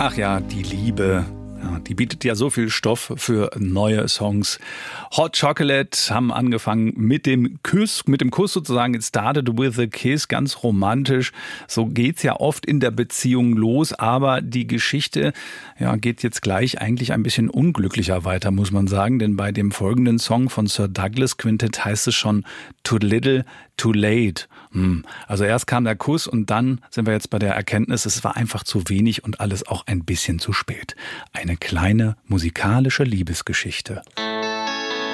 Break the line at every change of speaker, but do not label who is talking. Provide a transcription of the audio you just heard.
Ach ja, die Liebe. Ja, die bietet ja so viel Stoff für neue Songs. Hot Chocolate haben angefangen mit dem Kuss sozusagen. It started with a kiss, ganz romantisch. So geht's ja oft in der Beziehung los, aber die Geschichte geht jetzt gleich eigentlich ein bisschen unglücklicher weiter, muss man sagen. Denn bei dem folgenden Song von Sir Douglas Quintet heißt es schon Too Little, Too Late. Also erst kam der Kuss und dann sind wir jetzt bei der Erkenntnis, es war einfach zu wenig und alles auch ein bisschen zu spät. Eine kleine musikalische Liebesgeschichte.